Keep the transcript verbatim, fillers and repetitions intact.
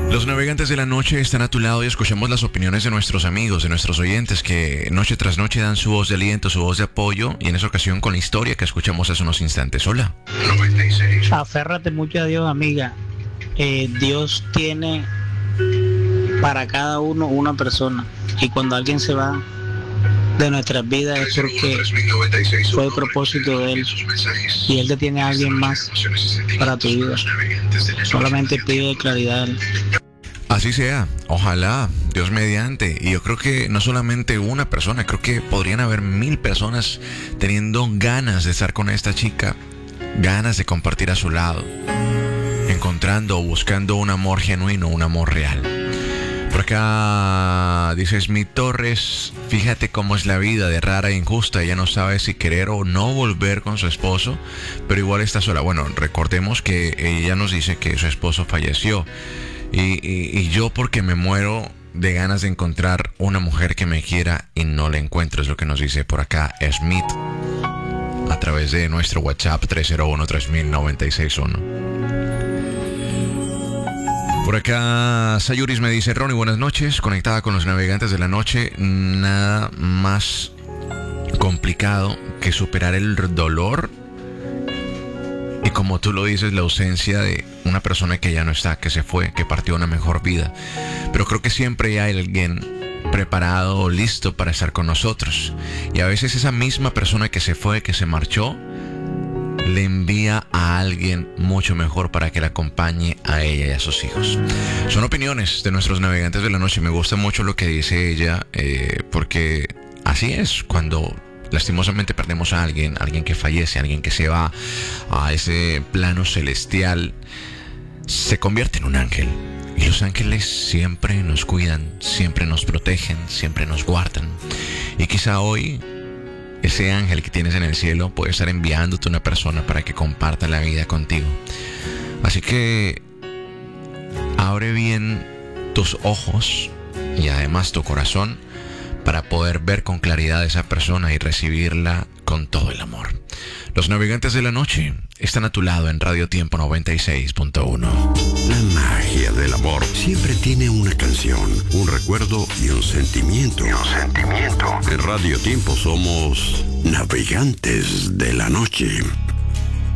Los navegantes de la noche están a tu lado y escuchamos las opiniones de nuestros amigos, de nuestros oyentes que noche tras noche dan su voz de aliento, su voz de apoyo, y en esa ocasión con la historia que escuchamos hace unos instantes. Hola. noventa y seis. Aférrate mucho a Dios, amiga. Eh, Dios tiene para cada uno una persona, y cuando alguien se va de nuestras vidas es porque fue el propósito de Él, y Él te tiene a alguien más para tu vida. Solamente pide claridad a Él. Así sea, ojalá, Dios mediante. Y yo creo que no solamente una persona, creo que podrían haber mil personas teniendo ganas de estar con esta chica, ganas de compartir a su lado, encontrando o buscando un amor genuino, un amor real. Por acá dice Smith Torres, fíjate cómo es la vida de rara e injusta. Ella no sabe si querer o no volver con su esposo, pero igual está sola. Bueno, recordemos que ella nos dice que su esposo falleció. Y, y, y yo porque me muero de ganas de encontrar una mujer que me quiera y no la encuentro, es lo que nos dice por acá Smith a través de nuestro WhatsApp tres cero uno, tres mil, noventa y seis uno. Por acá Sayuris me dice, Ronnie, buenas noches, conectada con los navegantes de la noche. Nada más complicado que superar el dolor y, como tú lo dices, la ausencia de una persona que ya no está, que se fue, que partió a una mejor vida. Pero creo que siempre hay alguien preparado o listo para estar con nosotros. Y a veces esa misma persona que se fue, que se marchó, le envía a alguien mucho mejor para que la acompañe a ella y a sus hijos. Son opiniones de nuestros navegantes de la noche. Me gusta mucho lo que dice ella, eh, porque así es cuando lastimosamente perdemos a alguien, alguien que fallece, alguien que se va a ese plano celestial, se convierte en un ángel. Y los ángeles siempre nos cuidan, siempre nos protegen, siempre nos guardan. Y quizá hoy ese ángel que tienes en el cielo puede estar enviándote una persona para que comparta la vida contigo. Así que abre bien tus ojos y además tu corazón para poder ver con claridad a esa persona y recibirla con todo el amor. Los navegantes de la noche están a tu lado en Radio Tiempo noventa y seis punto uno. La magia del amor siempre tiene una canción, un recuerdo y un sentimiento. Y un sentimiento. En Radio Tiempo somos navegantes de la noche.